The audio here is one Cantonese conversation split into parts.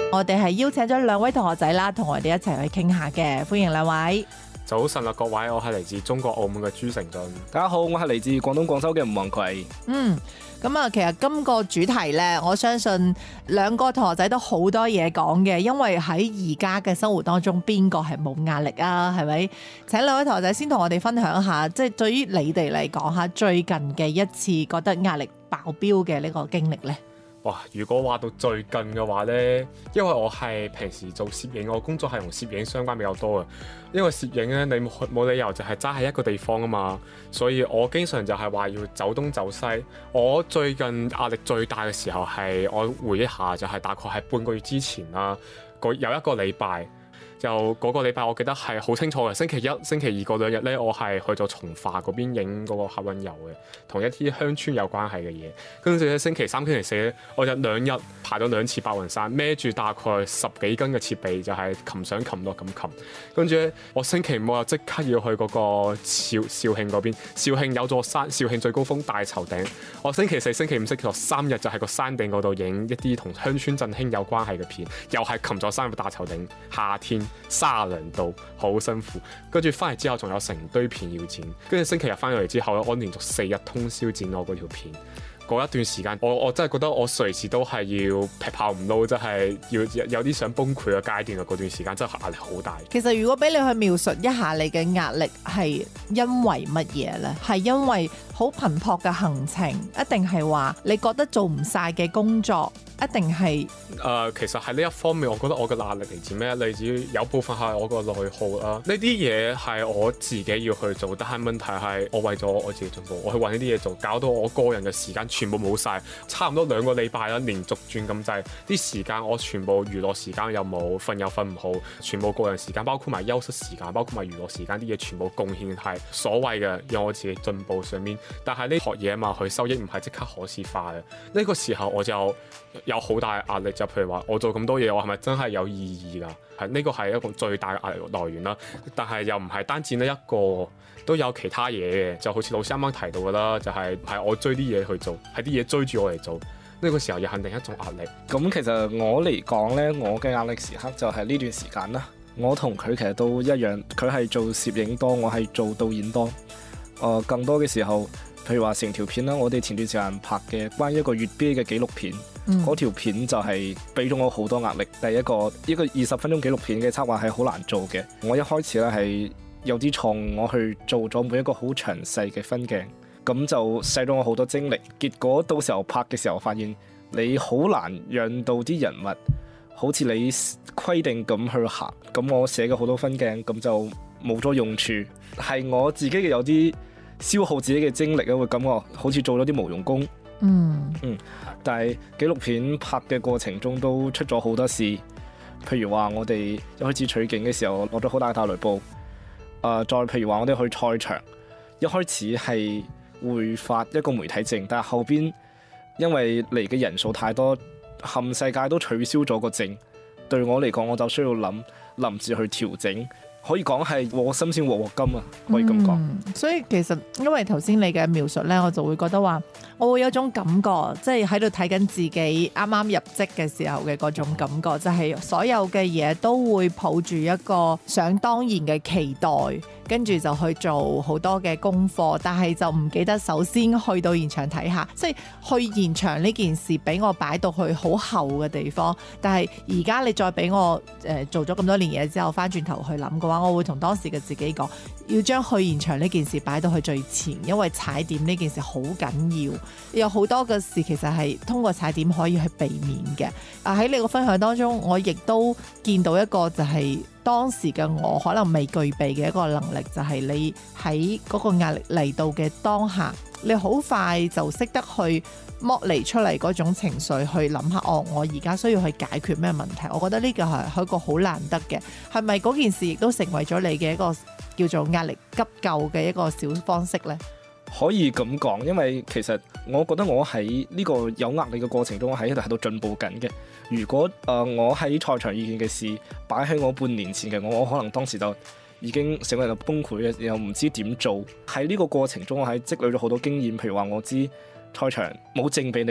我哋係邀請咗兩位同學仔啦，同我哋一齊去傾下嘅，歡迎兩位。 早晨啊，各位，我係嚟自中國澳門嘅朱成俊。 大家好，我係嚟自廣東廣州嘅吳宏葵。 咁啊，其實今個主題呢，我相信兩個同學仔都好多嘢講嘅，因為喺而家嘅生活當中，邊個係冇壓力啊？係咪？請兩位同學仔先同我哋分享下，即係對於你哋嚟講下最近嘅一次覺得壓力爆標嘅呢個經歷呢？ 哇！如果話到最近嘅話呢，因為我係平時做攝影，我工作係同攝影相關比較多嘅。因為攝影呢，你冇理由就係揸喺一個地方啊嘛，所以我經常就係話要走東走西。我最近壓力最大嘅時候係，我回憶下就係大概係半個月之前啦，有一個禮拜。就嗰個禮拜，我記得係好清楚嘅。星期一、星期二嗰兩日呢，我係去咗從化嗰邊影嗰個客運遊嘅，同一啲鄉村有關係嘅嘢。跟住咧，星期三、星期四呢，我就兩日爬咗2次白雲山，孭住大概10幾斤嘅設備，就係擒上擒落咁擒。跟住咧，我星期五又即刻要去嗰個肇慶嗰邊。肇慶有座山，肇慶最高峰大頭頂。我星期四、星期五、星期六3日就喺個山頂嗰度影一啲同鄉村振興有關係嘅片，又係擒咗山個大頭頂，夏天。32度，好辛苦。跟住翻嚟之後，仲有成堆片要剪。跟住星期日翻咗嚟之後，我連續4日通宵剪我嗰條片。嗰一段時間，我真係覺得我隨時都係要劈炮唔撈，真係要有啲想崩潰嘅階段啊！嗰段時間真係壓力好大。 其實如果俾你去描述一下你嘅壓力係因為乜嘢呢？係因為好頻撲嘅行程，一定係話你覺得做唔晒嘅工作？一定係其實喺呢一方面，我覺得我嘅壓力嚟自咩？嚟自有部分係我個內耗啦。呢啲嘢係我自己要去做，但係問題係我為咗我自己進步，我去揾呢啲嘢做，搞到我個人嘅時間全部冇晒，差唔多2個禮拜啦，連續轉咁滯。啲時間我全部娛樂時間又冇，瞓又瞓唔好，全部個人時間，包括埋休息時間，包括埋娛樂時間啲嘢，全部貢獻係所謂嘅讓我自己進步上面。但係呢學嘢嘛，佢收益唔係即刻可視化嘅。呢個時候我就有好大壓力，就譬如話我做咁多嘢，我係咪真係有意義㗎？係呢個係一個最大嘅壓力來源啦。但係又唔係單止呢一個，都有其他嘢嘅。就好似老師啱啱提到㗎啦，就係我追啲嘢去做，係啲嘢追住我嚟做。呢個時候又係另一種壓力。 咁其實我嚟講呢，我嘅壓力時刻就係呢段時間啦。我同佢其實都一樣，佢係做攝影多，我係做導演多。更多嘅時候，譬如話成條片啦，我哋前段時間拍嘅關於一個粵 B 嘅紀錄片，嗰條片就係俾咗我好多壓力。第一個20分鐘紀錄片嘅策劃係好難做嘅。我一開始咧係有啲錯誤，我去做咗每一個好詳細嘅分鏡，咁就使咗我好多精力。結果到時候拍嘅時候，發現你好難讓到啲人物好似你規定咁去行。咁我寫嘅好多分鏡，咁就冇咗用處，係我自己嘅有啲消耗自己嘅精力啊，會感覺好似做咗啲無用功。但係紀錄片拍嘅過程中都出咗好多事，譬如話我哋一開始取景嘅時候落咗好大雷暴，再譬如話我哋去賽場，一開始係會發一個媒體證，但係後邊因為嚟嘅人數太多，冚世界都取消咗個證，對我嚟講我就需要臨時去調整。可以講係禍心先禍金啊，可以咁講。 所以其實因為頭先你嘅描述呢，我就會覺得話，我會有種感覺，即係喺度睇緊自己啱啱入職嘅時候嘅嗰種感覺，就係所有嘅嘢都會抱住一個想當然嘅期待，跟住就去做好多嘅功課，但係就唔記得首先去到現場睇下，即係去現場呢件事俾我擺到去好後嘅地方。但係而家你再俾我做咗咁多年嘢之後，翻轉頭去諗嘅話，我會同當時嘅自己講，要將去現場呢件事擺到去最前，因為踩點呢件事好緊要，有好多嘅事其實係通過踩點可以去避免嘅。喺你個分享當中，我亦都見到一個就係當時嘅我可能未具備嘅一個能力，就係你喺嗰個壓力嚟到嘅當下，你好快就識得去剝離出嚟嗰種情緒，去諗下我而家需要去解決咩問題。我覺得呢個係一個好難得嘅，係咪嗰件事亦都成為咗你嘅一個叫做壓力急救嘅一個小方式呢？ 可以咁講，因為其實我覺得我喺呢個有壓力嘅過程中，我喺度進步緊嘅。如果我喺賽場意見嘅事擺喺我半年前嘅我可能當時就已經成為咗崩潰嘅，又唔知點做。喺呢個過程中，我係積累咗好多經驗。譬如話我知賽場冇證俾你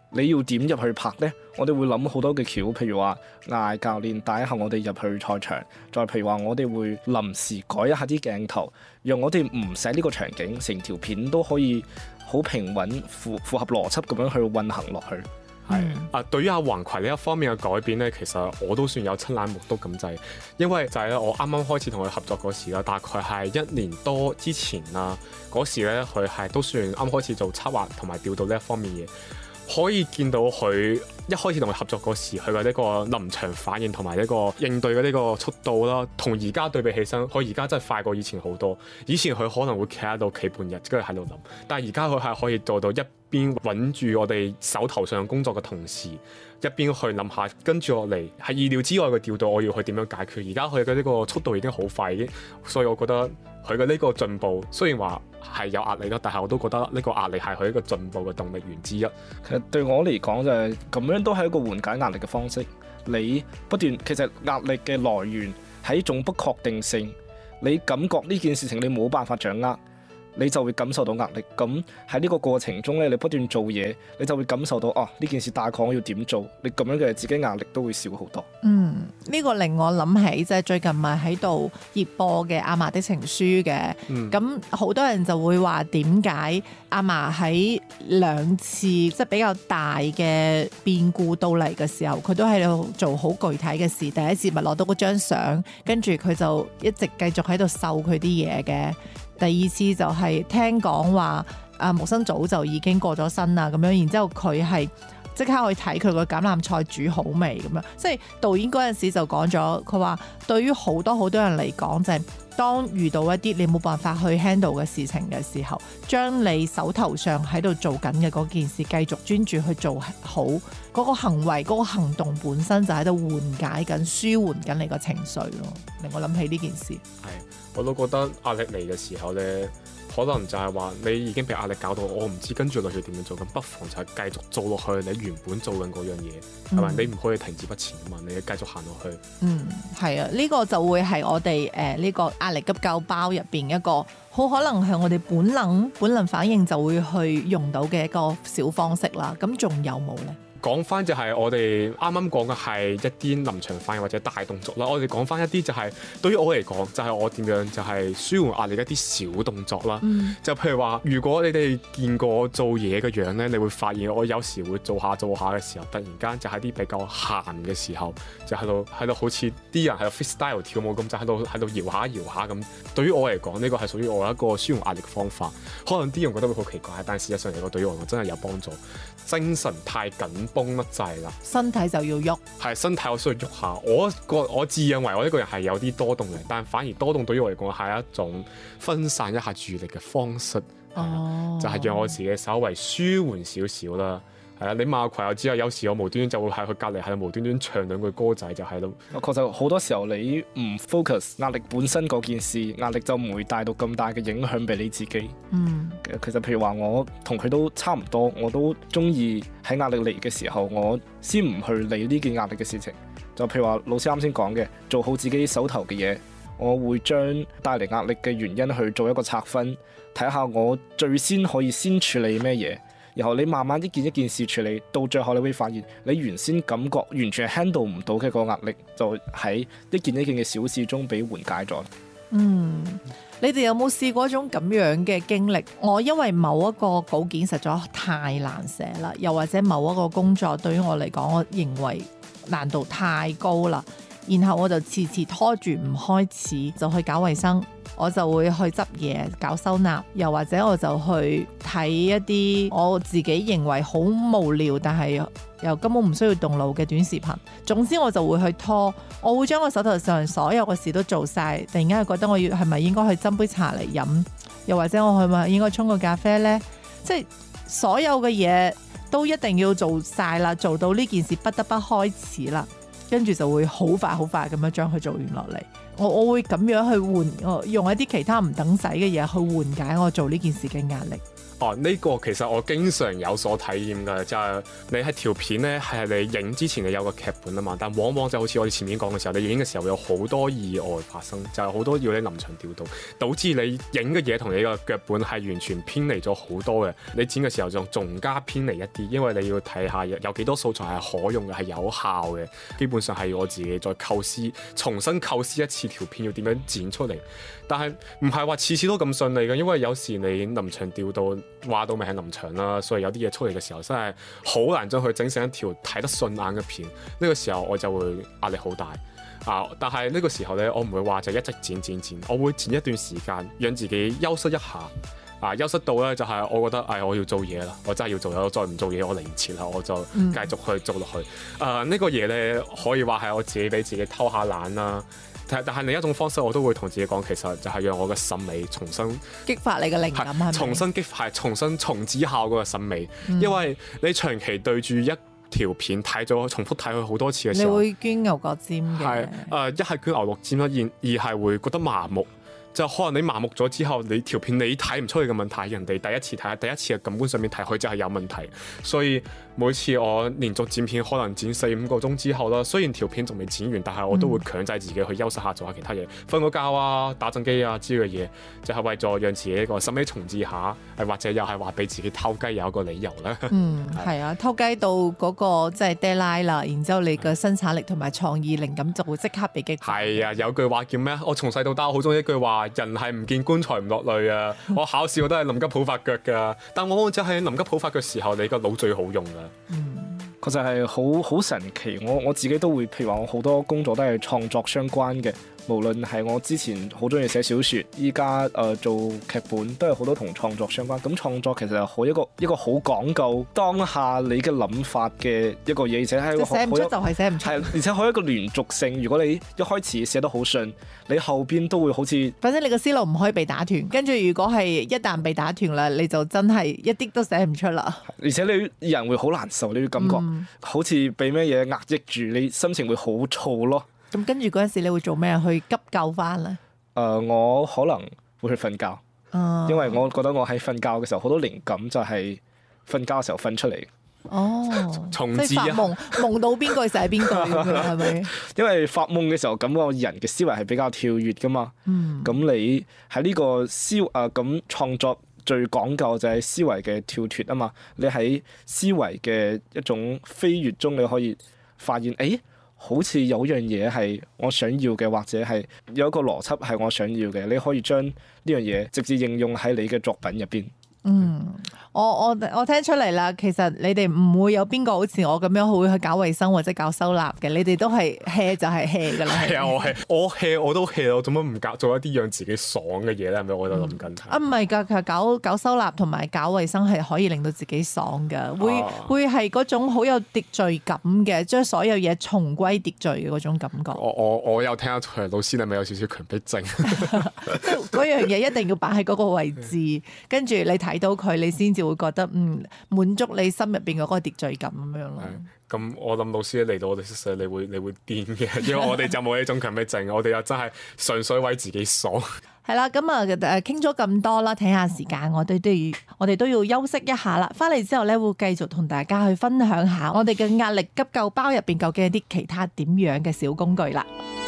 你要點入去拍呢？我哋會諗好多嘅橋，譬如話嗌教練帶一下我哋入去賽場，再譬如話我哋會臨時改一下啲鏡頭，讓我哋唔使呢個場景，成條片都可以好平穩、符合邏輯咁樣去運行落去。 係對於阿宏葵呢一方面嘅改變呢，其實我都算有親眼目睹咁滯，因為就係咧我啱啱開始同佢合作嗰時啦，大概係1年多之前啦，嗰時咧佢係都算啱開始做策劃同埋調度呢一方面嘢。可以見到佢一開始同佢合作嗰時，佢嘅呢個臨場反應同埋呢個應對嘅呢個速度啦，同而家對比起身，佢而家真係快過以前好多。以前佢可能會企喺度企半日，跟住喺度諗，但係而家佢係可以做到一邊穩住我哋手頭上工作嘅同時，一邊去諗下跟住落嚟係意料之外嘅調度，我要去點樣解決。而家佢嘅呢個速度已經好快，已經，所以我覺得佢嘅呢個進步雖然話係有壓力咯，但係我都覺得呢個壓力係佢一個進步嘅動力源之一。 其實對我嚟講就係咁樣，都係一個緩解壓力嘅方式。你不斷其實壓力嘅來源係一種不確定性，你感覺呢件事情你冇辦法掌握，你就會感受到壓力。咁喺呢個過程中咧，你不斷做嘢，你就會感受到呢件事大概我要點做，你咁樣嘅自己壓力都會少好多。 呢個令我諗起即係最近咪喺度熱播嘅阿嫲的情書嘅，咁好多人就會話點解阿嫲喺2次即係比較大嘅變故到嚟嘅時候，佢都喺度做好具體嘅事。第一次咪攞到嗰張相，跟住佢就一直繼續喺度秀佢啲嘢嘅。第二次就係聽講話木生早就已經過咗身啦咁樣，然之後佢係即刻去睇佢個橄欖菜煮好未咁樣，即係導演嗰陣時就講咗，佢話對於好多人嚟講就係當遇到一啲你冇辦法去 handle 嘅事情嘅時候，將你手頭上喺度做緊嘅嗰件事繼續專注去做好嗰個行為，嗰個行動本身就喺度緩解緊、舒緩緊你個情緒咯。令我諗起呢件事。 係，我都覺得壓力嚟嘅時候咧，可能就係話你已經被壓力搞到，我唔知跟住落去點樣做，咁不妨就係繼續做落去你原本做緊嗰樣嘢，係咪？你唔可以停止不前啊嘛，你要繼續行落去。 係啊，呢個就會係我哋呢個壓力急救包入邊一個好可能係我哋本能反應就會去用到嘅一個小方式啦。咁仲有冇呢？ 講翻就係我哋啱啱講嘅係一啲臨場反應或者大動作啦，我哋講翻一啲就係對於我嚟講就係我點樣就係舒緩壓力一啲小動作啦。就譬如話，如果你哋見過我做嘢嘅樣咧，你會發現我有時會做下嘅時候，突然間就喺啲比較閒嘅時候，就喺度好似啲人喺度 freestyle 跳舞咁，就喺度搖下咁。對於我嚟講，呢個係屬於我一個舒緩壓力嘅方法。可能啲人覺得會好奇怪，但係事實上嚟講，對於我嚟講真係有幫助。精神太緊繃得滯啦，身體就要喐，係身體我需要喐下。我自認為我呢個人係有啲多動嘅，但反而多動對於我嚟講係一種分散一下注意力嘅方式，就係讓我自己稍微舒緩少少啦。係啊，你問阿葵我知啊，有時我無端端就會喺佢隔離喺度無端端唱2句歌仔就喺度。 確實好多時候你唔 focus 壓力本身嗰件事，壓力就唔會帶到咁大嘅影響俾你自己。其實譬如話我同佢都差唔多，我都中意喺壓力嚟嘅時候，我先唔去理呢件壓力嘅事情。就譬如話老師啱先講嘅，做好自己手頭嘅嘢，我會將帶嚟壓力嘅原因去做一個拆分，睇下我最先可以先處理咩嘢。然後你慢慢一件一件事處理，到最後你會發現你原先感覺完全 handle 唔到嘅個壓力，就喺一件一件嘅小事中俾緩解咗。 你哋有冇試過一種咁樣嘅經歷？我因為某一個稿件實在太難寫啦，又或者某一個工作對於我嚟講，我認為難度太高啦，然後我就遲拖住唔開始，就去搞衛生。我就會去執嘢搞收納，又或者我就去睇一啲我自己認為好無聊但係又根本唔需要動腦嘅短視頻。總之我就會去拖，我會將我手頭上所有嘅事都做晒。突然間覺得我係咪應該去斟杯茶嚟飲，又或者我係咪應該沖個咖啡呢？即係所有嘅嘢都一定要做晒啦，做到呢件事不得不開始啦，跟住就會好快咁樣將佢做完落嚟。我會咁樣去用一啲其他唔等使嘅嘢去緩解我做呢件事嘅壓力。 哦，呢個其實我經常有所體驗㗎，就係你喺條片咧係你影之前你有個劇本啊嘛，但往往就好似我哋前面講嘅時候，你影嘅時候有好多意外發生，就係好多要你臨場調度，導致你影嘅嘢同你個腳本係完全偏離咗好多嘅。你剪嘅時候仲加偏離一啲，因為你要睇下有幾多素材係可用嘅，係有效嘅。基本上係要我自己再重新構思一次條片要點樣剪出嚟。但係唔係話次次都咁順利嘅，因為有時你臨場調度話到咪係臨場啦，所以有啲嘢出嚟嘅時候真係好難將佢整成一條睇得順眼嘅片。呢個時候我就會壓力好大啊！但係呢個時候咧，我唔會話就一直剪，我會剪一段時間，讓自己休息一下。休息到咧就係我覺得，我要做嘢啦，我真係要做嘢，我再唔做嘢我嚟唔切啦，我就繼續去做落去。呢個嘢咧可以話係我自己俾自己偷下懶啦。但係另一種方式，我都會同自己講，其實就係讓我嘅審美重新激發你嘅靈感，係咪？ 重新激發，重新重子效嗰個審美。因為你長期對住一條片睇咗，重複睇佢好多次嘅時候， 你會捐牛角尖嘅。 一係捐牛角尖啦，二係會覺得麻木。就可能你麻木咗之後，你條片你睇唔出佢嘅問題，人哋第一次睇，第一次嘅感官上面睇佢就係有問題。所以每次我連續剪片可能剪4-5個鐘之後啦，雖然條片仲未剪完，但係我都會強制自己去休息下，做下其他嘢，瞓個覺啊、打陣機啊之類嘅嘢，就係為咗讓自己一個審美重置下，或者又係話俾自己偷雞有一個理由啦。 係啊，偷雞到嗰個即係 deadline 啦，然之後你嘅生產力同埋創意靈感就會即刻被激發。 係啊，有句話叫咩？我從細到大好中意一句話。人係唔見棺材唔落淚啊！我考試我都係臨急抱佛腳㗎，但往往就係臨急抱佛腳嘅時候，你個腦最好用㗎。 確實係好神奇。我自己都會，譬如話我好多工作都係創作相關嘅，無論係我之前好中意寫小説，依家做劇本都係好多同創作相關。咁創作其實係好一個好講究當下你嘅諗法嘅一個嘢，而且係寫唔出就係寫唔出， 而且好一個連續性。如果你一開始寫得好順，你後邊都會好似， 反正你個思路唔可以被打斷。跟住如果係一旦被打斷啦，你就真係一啲都寫唔出啦。 而且你人會好難受，你會感覺好似被咩嘢壓抑住，你心情會好燥咯。 咁跟住嗰陣時，你會做咩去急救翻咧？ 我可能會去瞓覺，因為我覺得我喺瞓覺嘅時候好多靈感就係瞓覺嘅時候瞓出嚟。 即係發夢到邊句就係邊句係咪？ 因為發夢嘅時候，咁個人嘅思維係比較跳躍噶嘛。咁你喺呢個咁創作最講究就係思維嘅跳脫啊嘛。你喺思維嘅一種飛躍中，你可以發現，好似有樣嘢係我想要嘅，或者係有一個邏輯係我想要嘅。你可以將呢樣嘢直接應用喺你嘅作品入邊。 我聽出嚟啦，其實你哋唔會有邊個好似我咁樣會去搞衛生或者搞收納嘅，你哋都係 hea 就係 hea 噶啦。 係啊，我 hea 我都 hea，我做乜唔做一啲讓自己爽嘅嘢咧？係咪我喺度諗緊？ 唔係㗎，其實搞收納同埋搞衛生係可以令到自己爽㗎，會係嗰種好有秩序感嘅，將所有嘢重歸秩序嘅嗰種感覺。 我有聽得出嚟，老師你咪有少少強迫症。 嗰樣嘢一定要擺喺嗰個位置，跟住你睇到佢，你先至會覺得滿足你心入邊嗰個秩序感咁樣咯。 咁我諗老師嚟到我哋宿舍，你會癲嘅，因為我哋就冇呢種強迫症，我哋又真係純粹為自己爽。 係啦，咁傾咗咁多啦，睇下時間，我哋都要休息一下啦。翻嚟之後咧，會繼續同大家去分享下我哋嘅壓力急救包入邊究竟有啲其他點樣嘅小工具啦。